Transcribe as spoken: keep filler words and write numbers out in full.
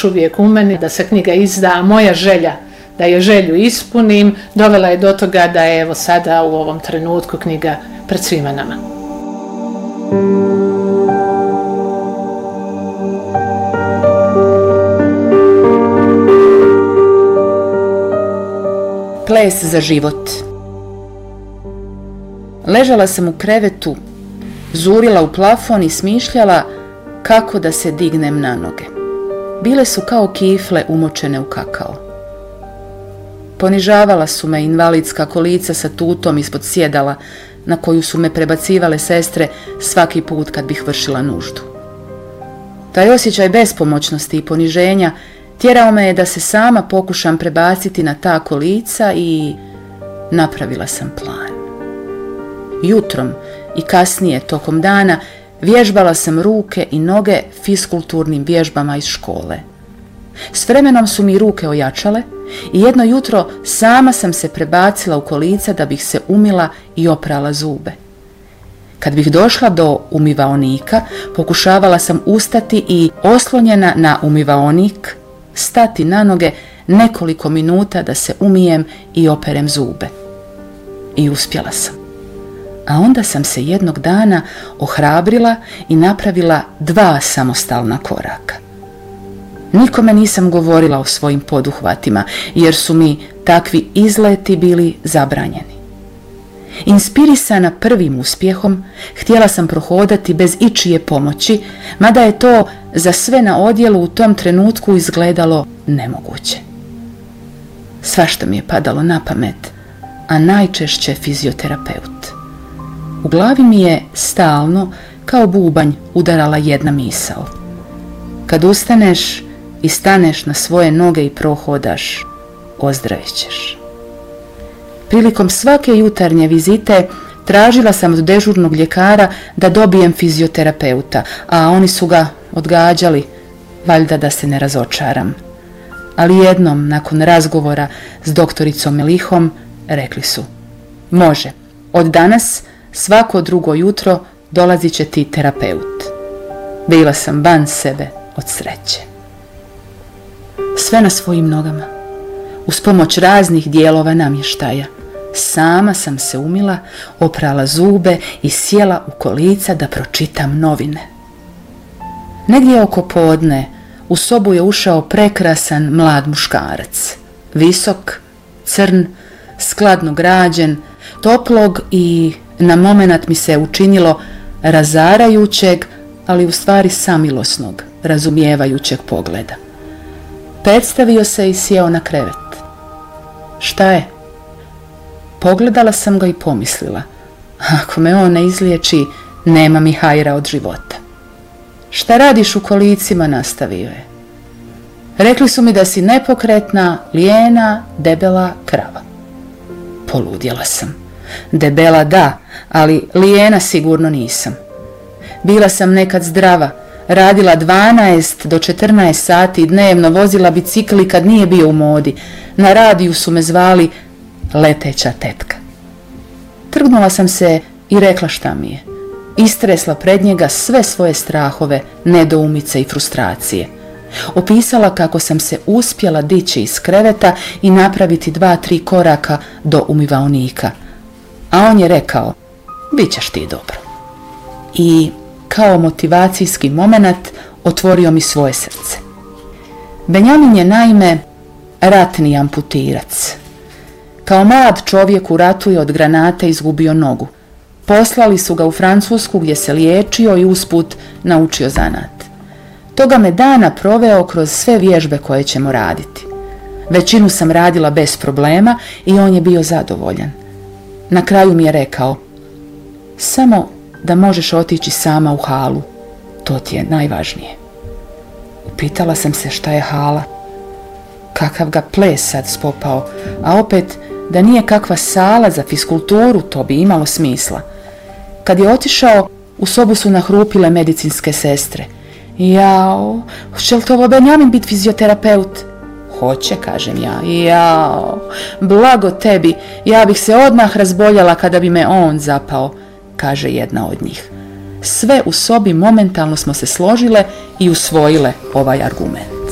još uvijek u meni, da se knjiga izda, a moja želja da je želju ispunim, dovela je do toga da je evo sada u ovom trenutku knjiga pred svima nama. Ples za život. Ležala sam u krevetu, zurila u plafon i smišljala kako da se dignem na noge. Bile su kao kifle umočene u kakao. Ponižavala su me invalidska kolica sa tutom ispod sjedala na koju su me prebacivale sestre svaki put kad bih vršila nuždu. Taj osjećaj bespomoćnosti i poniženja tjerao me je da se sama pokušam prebaciti na ta kolica i napravila sam plan. Jutrom i kasnije tokom dana vježbala sam ruke i noge fiskulturnim vježbama iz škole. S vremenom su mi ruke ojačale i jedno jutro sama sam se prebacila u kolica da bih se umila i oprala zube. Kad bih došla do umivaonika, pokušavala sam ustati i oslonjena na umivaonik stati na noge nekoliko minuta da se umijem i operem zube. I uspjela sam. A onda sam se jednog dana ohrabrila i napravila dva samostalna koraka. Nikome nisam govorila o svojim poduhvatima, jer su mi takvi izleti bili zabranjeni. Inspirisana prvim uspjehom, htjela sam prohodati bez ičije pomoći, mada je to za sve na odjelu u tom trenutku izgledalo nemoguće. Svašta mi je padalo na pamet, a najčešće fizioterapeut. U glavi mi je stalno, kao bubanj, udarala jedna misao. Kad ustaneš i staneš na svoje noge i prohodaš, ozdravit ćeš. Prilikom svake jutarnje vizite tražila sam od dežurnog ljekara da dobijem fizioterapeuta, a oni su ga odgađali, valjda da se ne razočaram. Ali jednom, nakon razgovora s doktoricom Melihom, rekli su: može, od danas svako drugo jutro dolazit će ti terapeut. Bila sam van sebe od sreće. Sve na svojim nogama, uz pomoć raznih dijelova namještaja. Sama sam se umila, oprala zube i sjela u kolica da pročitam novine. Negdje oko podne u sobu je ušao prekrasan mlad muškarac. Visok, crn, skladno građen, toplog i na momenat mi se učinilo razarajućeg, ali u stvari samilosnog, razumijevajućeg pogleda. Predstavio se i sjeo na krevet. Šta je? Pogledala sam ga i pomislila: ako me on ne izliječi, nema mi hajra od života. Šta radiš u kolicima, nastavio je. Rekli su mi da si nepokretna, lijena, debela krava. Poludjela sam. Debela da, ali lijena sigurno nisam. Bila sam nekad zdrava, radila dvanaest do četrnaest sati dnevno, vozila bicikli kad nije bio u modi. Na radiju su me zvali leteća tetka. Trgnula sam se i rekla šta mi je. Istresla pred njega sve svoje strahove, nedoumice i frustracije. Opisala kako sam se uspjela dići iz kreveta i napraviti dva, tri koraka do umivaonika. A on je rekao: bit ćeš ti dobro. I kao motivacijski moment otvorio mi svoje srce. Benjamin je naime ratni amputirac. Kao mlad čovjek u ratu je od granate izgubio nogu. Poslali su ga u Francusku gdje se liječio i usput naučio zanat. Toga me dana proveo kroz sve vježbe koje ćemo raditi. Većinu sam radila bez problema i on je bio zadovoljan. Na kraju mi je rekao: samo da možeš otići sama u halu, to ti je najvažnije. Upitala sam se šta je hala. Kakav ga ples sad spopao, a opet da nije kakva sala za fiskulturu, to bi imalo smisla. Kad je otišao, u sobu su nahrupile medicinske sestre. Jao, hoće li to ovo Benjamin biti fizioterapeut? Hoće, kažem ja. Jao, blago tebi, ja bih se odmah razboljela kada bi me on zapao, kaže jedna od njih. Sve u sobi momentalno smo se složile i usvojile ovaj argument.